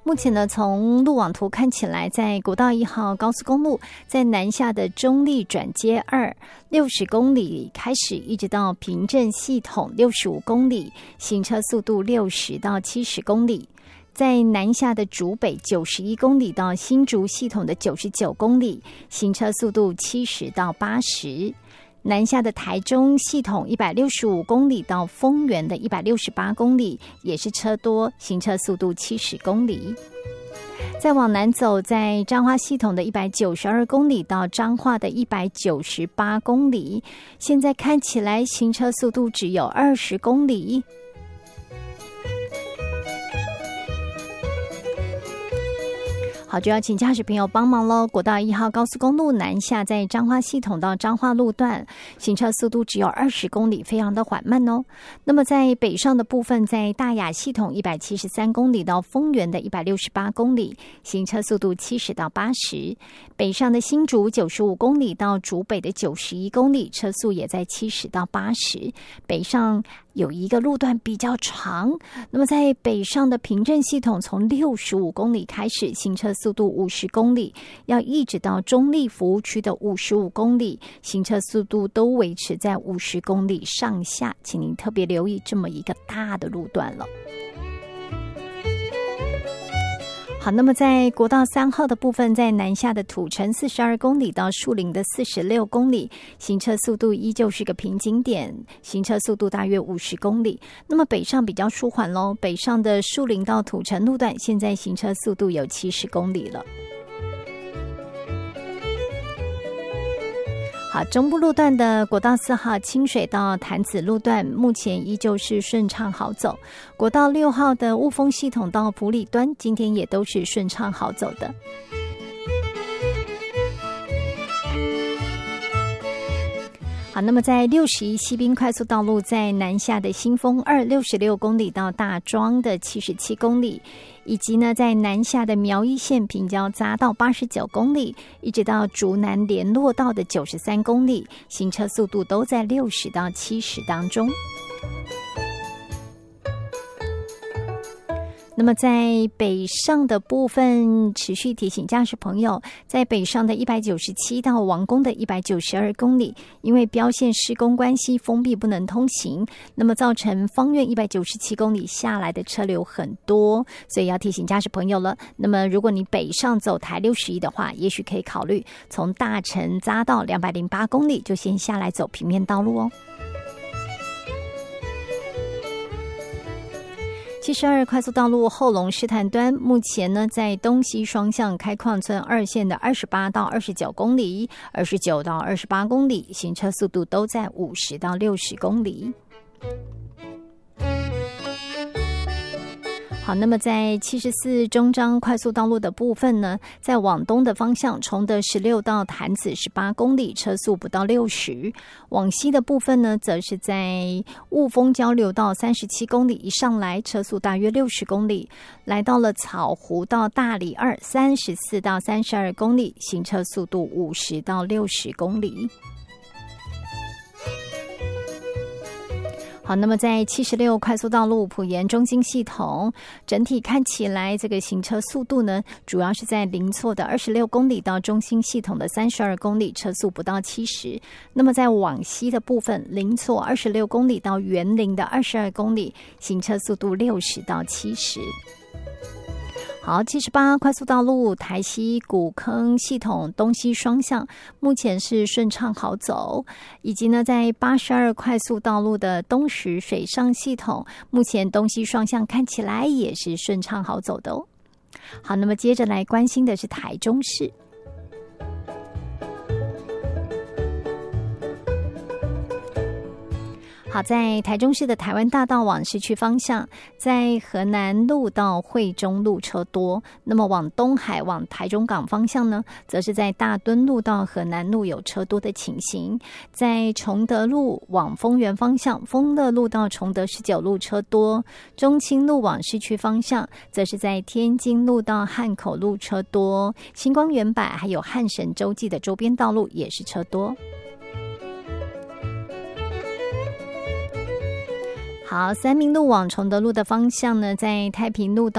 目前呢，从路网图看起来，在国道1号高速公路在南下的中立转接2 60公里开始，一直到平镇系统65公里，行车速度60到70公里。在南下的竹北91公里到新竹系统的99公里，行车速度70到80。南下的台中系统165公里到丰原的168公里，也是车多，行车速度70公里。再往南走，在彰化系统的192公里到彰化的198公里，现在看起来行车速度只有20公里。好，就要请驾驶朋友帮忙咯。国道1号高速公路南下，在彰化系统到彰化路段，行车速度只有20公里，非常的缓慢哦。那么在北上的部分，在大雅系统173公里到丰原的168公里，行车速度70到80。北上的新竹95公里到竹北的91公里，车速也在70到80。北上有一个路段比较长，那么在北上的平镇系统从65公里开始，行车速度50公里，要一直到中立服务区的55公里，行车速度都维持在50公里上下，请您特别留意这么一个大的路段了。好，那么在国道3号的部分，在南下的土城42公里到树林的46公里，行车速度依旧是个瓶颈点，行车速度大约50公里。那么北上比较舒缓咯，北上的树林到土城路段，现在行车速度有70公里了。好，中部路段的国道4号清水到潭子路段目前依旧是顺畅好走，国道6号的雾峰系统到埔里端今天也都是顺畅好走的。好，那么在61西滨快速道路，在南下的新丰2 66公里到大庄的77公里，以及呢在南下的苗一线平交匝道89公里，一直到竹南联络道的93公里，行车速度都在60到70当中。那么在北上的部分，持续提醒驾驶朋友，在北上的197到王宫的192公里，因为标线施工关系封闭不能通行，那么造成芳苑197公里下来的车流很多，所以要提醒驾驶朋友了。那么如果你北上走台61的话，也许可以考虑从大城匝道208公里就先下来走平面道路哦。72快速道路后龙试探端，目前呢在东西双向开矿村2线的28到29公里，29到28公里，行车速度都在50到60公里。好，那么在74中彰快速道路的部分呢，在往东的方向，崇德16到潭子18公里，车速不到60。往西的部分呢，则是在雾峰交流道37公里，一上来车速大约60公里，来到了草湖到大里2 34到32公里，行车速度50到60公里。好，那么在76快速道路埔盐中心系统，整体看起来这个行车速度呢，主要是在林错的26公里到中心系统的32公里，车速不到70。那么在往西的部分，林错26公里到园林的22公里，行车速度60到70。好，78快速道路台西古坑系统东西双向目前是顺畅好走，以及呢在82快速道路的东石水上系统，目前东西双向看起来也是顺畅好走的哦。好，那么接着来关心的是台中市。好，在台中市的台湾大道往市区方向，在河南路到惠中路车多，那么往东海往台中港方向呢，则是在大墩路到河南路有车多的情形。在崇德路往丰原方向，丰乐路到崇德19路车多，中清路往市区方向，则是在天津路到汉口路车多，星光园百还有汉神洲际的周边道路也是车多。好，三民路往崇德路的方向呢，在太平路到